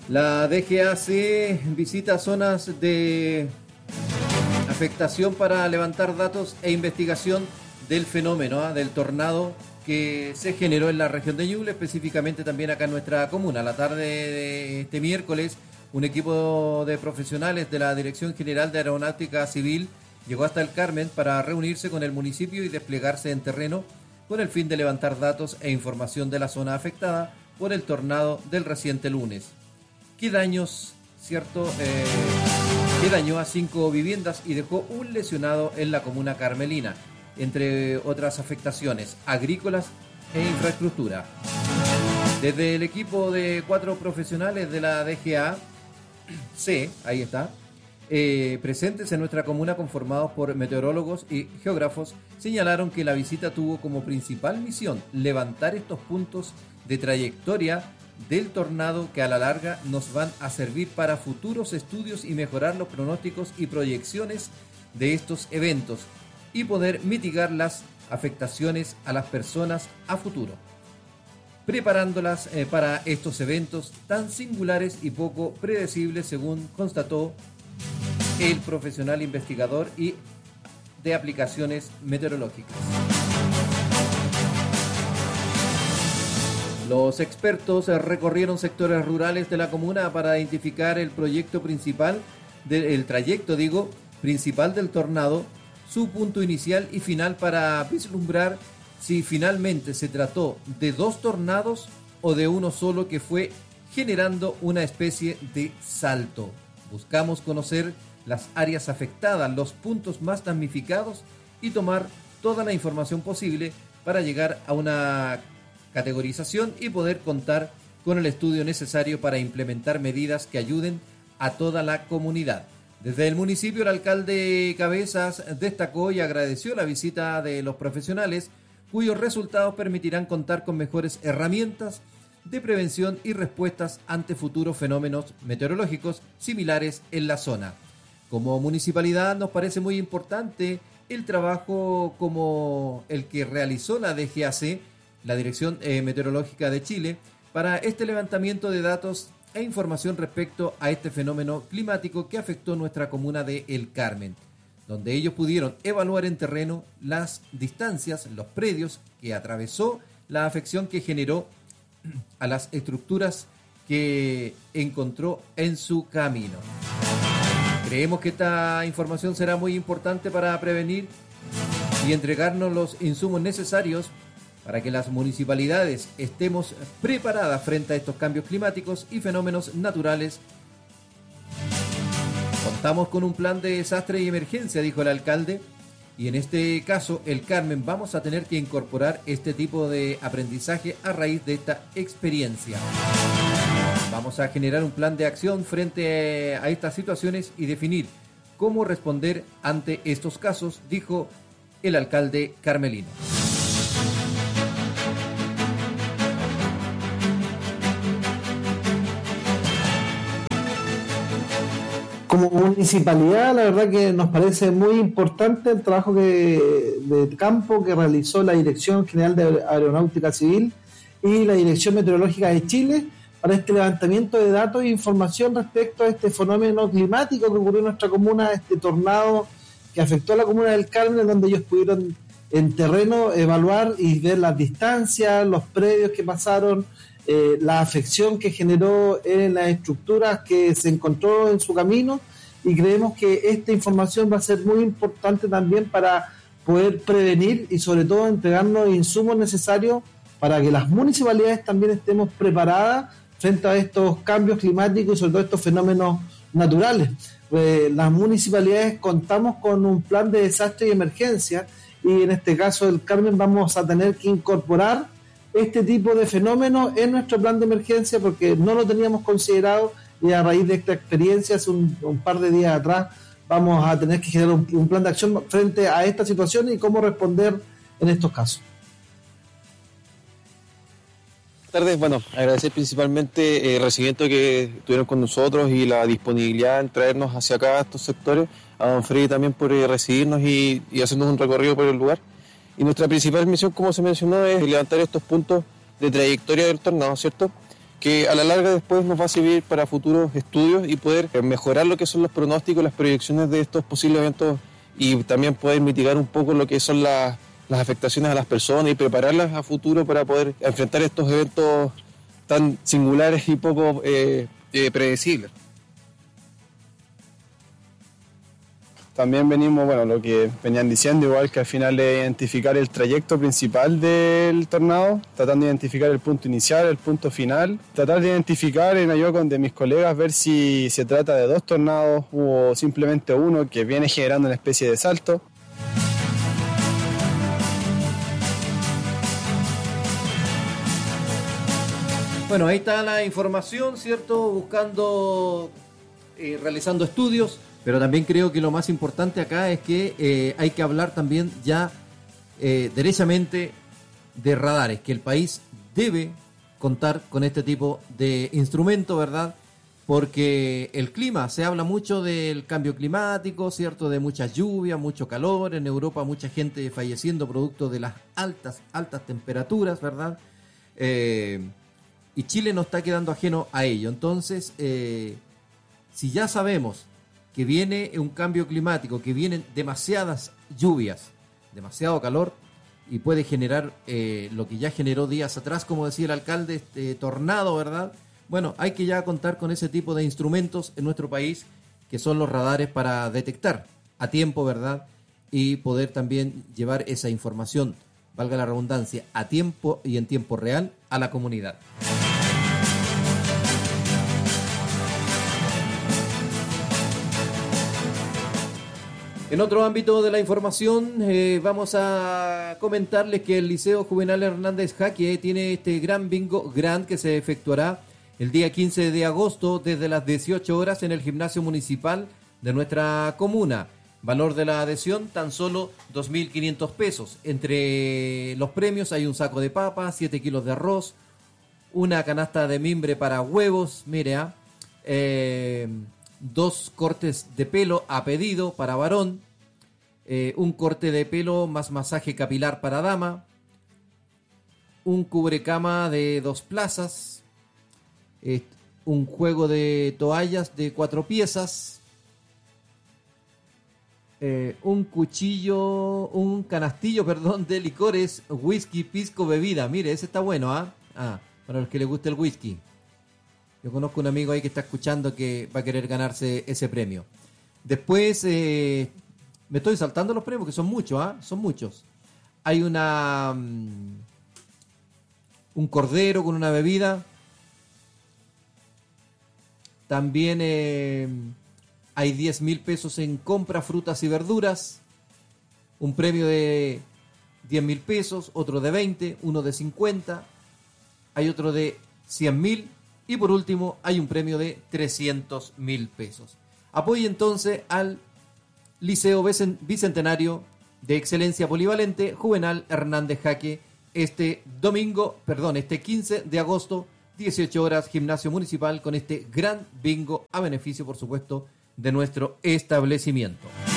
La DGAC visita zonas de afectación para levantar datos e investigación del fenómeno, del tornado que se generó en la región de Ñuble, específicamente también acá en nuestra comuna. A la tarde de este miércoles, un equipo de profesionales de la Dirección General de Aeronáutica Civil llegó hasta el Carmen para reunirse con el municipio y desplegarse en terreno con el fin de levantar datos e información de la zona afectada por el tornado del reciente lunes. ¿Qué daños, cierto? Que dañó a 5 viviendas y dejó un lesionado en la comuna carmelina, entre otras afectaciones agrícolas e infraestructura. Desde el equipo de 4 profesionales de la DGA, ahí está, presentes en nuestra comuna conformados por meteorólogos y geógrafos, señalaron que la visita tuvo como principal misión levantar estos puntos de trayectoria del tornado que a la larga nos van a servir para futuros estudios y mejorar los pronósticos y proyecciones de estos eventos y poder mitigar las afectaciones a las personas a futuro, preparándolas para estos eventos tan singulares y poco predecibles, según constató el profesional investigador y de aplicaciones meteorológicas. Los expertos recorrieron sectores rurales de la comuna para identificar el trayecto principal del tornado, su punto inicial y final, para vislumbrar si finalmente se trató de 2 tornados o de uno solo que fue generando una especie de salto. Buscamos conocer las áreas afectadas, los puntos más damnificados y tomar toda la información posible para llegar a una categorización y poder contar con el estudio necesario para implementar medidas que ayuden a toda la comunidad. Desde el municipio, el alcalde Cabezas destacó y agradeció la visita de los profesionales, cuyos resultados permitirán contar con mejores herramientas de prevención y respuestas ante futuros fenómenos meteorológicos similares en la zona. Como municipalidad nos parece muy importante el trabajo como el que realizó la DGAC, la Dirección Meteorológica de Chile, para este levantamiento de datos e información respecto a este fenómeno climático que afectó nuestra comuna de El Carmen, donde ellos pudieron evaluar en terreno las distancias, los predios que atravesó, la afección que generó a las estructuras que encontró en su camino. Creemos que esta información será muy importante para prevenir y entregarnos los insumos necesarios para que las municipalidades estemos preparadas frente a estos cambios climáticos y fenómenos naturales. Contamos con un plan de desastre y emergencia, dijo el alcalde, y en este caso, el Carmen, vamos a tener que incorporar este tipo de aprendizaje a raíz de esta experiencia. Vamos a generar un plan de acción frente a estas situaciones y definir cómo responder ante estos casos, dijo el alcalde carmelino. Como municipalidad, la verdad que nos parece muy importante el trabajo de campo que realizó la Dirección General de Aeronáutica Civil y la Dirección Meteorológica de Chile para este levantamiento de datos e información respecto a este fenómeno climático que ocurrió en nuestra comuna, este tornado que afectó a la comuna del Carmen, donde ellos pudieron en terreno evaluar y ver las distancias, los predios que pasaron, la afección que generó en las estructuras que se encontró en su camino, y creemos que esta información va a ser muy importante también para poder prevenir y sobre todo entregarnos insumos necesarios para que las municipalidades también estemos preparadas frente a estos cambios climáticos y sobre todo estos fenómenos naturales. Las municipalidades contamos con un plan de desastre y emergencia, y en este caso del Carmen vamos a tener que incorporar este tipo de fenómenos en nuestro plan de emergencia porque no lo teníamos considerado, y a raíz de esta experiencia hace un par de días atrás vamos a tener que generar un plan de acción frente a esta situación y cómo responder en estos casos. Buenas tardes, bueno, agradecer principalmente el recibimiento que tuvieron con nosotros y la disponibilidad en traernos hacia acá a estos sectores, a don Freddy también por recibirnos y hacernos un recorrido por el lugar. Y nuestra principal misión, como se mencionó, es levantar estos puntos de trayectoria del tornado, ¿cierto? que a la larga después nos va a servir para futuros estudios y poder mejorar lo que son los pronósticos, las proyecciones de estos posibles eventos y también poder mitigar un poco lo que son las afectaciones a las personas y prepararlas a futuro para poder enfrentar estos eventos tan singulares y poco predecibles. También venimos, lo que venían diciendo, igual que al final es identificar el trayecto principal del tornado, tratando de identificar el punto inicial, el punto final, tratar de identificar en ayuda de mis colegas, ver si se trata de 2 tornados o simplemente uno que viene generando una especie de salto. Bueno, ahí está la información, ¿cierto? Buscando, realizando estudios. Pero también creo que lo más importante acá es que hay que hablar también ya derechamente de radares, que el país debe contar con este tipo de instrumento, ¿verdad? Porque el clima, se habla mucho del cambio climático, ¿cierto? De muchas lluvias, mucho calor, en Europa mucha gente falleciendo producto de las altas temperaturas, ¿verdad? Y Chile no está quedando ajeno a ello. Entonces, si ya sabemos que viene un cambio climático, que vienen demasiadas lluvias, demasiado calor, y puede generar lo que ya generó días atrás, como decía el alcalde, este tornado, ¿verdad? Bueno, hay que ya contar con ese tipo de instrumentos en nuestro país, que son los radares para detectar a tiempo, ¿verdad? Y poder también llevar esa información, valga la redundancia, a tiempo y en tiempo real a la comunidad. En otro ámbito de la información, vamos a comentarles que el Liceo Juvenal Hernández Jaque tiene este gran bingo grand que se efectuará el día 15 de agosto desde las 18 horas en el gimnasio municipal de nuestra comuna. Valor de la adhesión, tan solo 2.500 pesos. Entre los premios hay un saco de papas, 7 kilos de arroz, una canasta de mimbre para huevos, mire, 2 cortes de pelo a pedido para varón, un corte de pelo más masaje capilar para dama, un cubrecama de 2 plazas, un juego de toallas de 4 piezas, un canastillo de licores, whisky, pisco, bebida. Mire, ese está bueno, para los que les guste el whisky. Yo conozco un amigo ahí que está escuchando que va a querer ganarse ese premio. Después, me estoy saltando los premios, que son muchos, son muchos. Hay un cordero con una bebida. También hay 10.000 pesos en compra, frutas y verduras. Un premio de 10.000 pesos, otro de 20, uno de 50. Hay otro de 100.000. Y por último, hay un premio de 300.000 pesos. Apoye entonces al Liceo Bicentenario de Excelencia Polivalente Juvenal Hernández Jaque este 15 de agosto, 18 horas, gimnasio municipal, con este gran bingo a beneficio, por supuesto, de nuestro establecimiento.